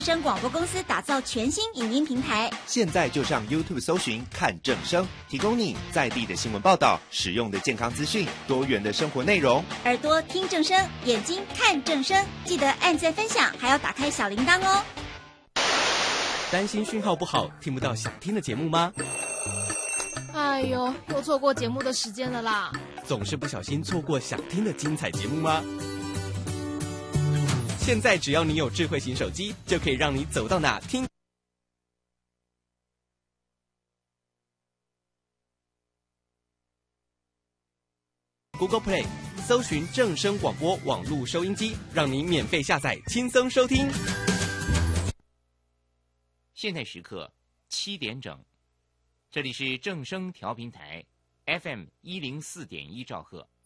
声广播公司打造全新影音平台， 现在就上 YouTube 搜寻看正声，提供你在地的新闻报道、实用的健康资讯、多元的生活内容。 耳朵听正声，眼睛看正声，记得按赞分享，还要打开小铃铛哦。 担心讯号不好，听不到想听的节目吗？ 哎呦，又错过节目的时间了啦！ 总是不小心错过想听的精彩节目吗？现在只要你有智慧型手机，就可以让你走到哪听。Google Play 搜寻正声广播网络收音机，让你免费下载，轻松收听。 现在时刻7点整，这里是正声调频台 FM104.1兆赫。